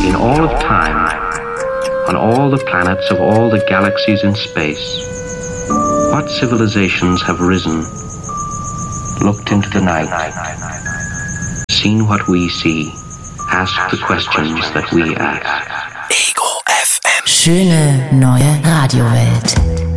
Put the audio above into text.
In all of time, on all the planets of all the galaxies in space, what civilizations have risen, looked into the night, seen what we see, asked the questions that we ask. Ego FM. Schöne neue Radiowelt.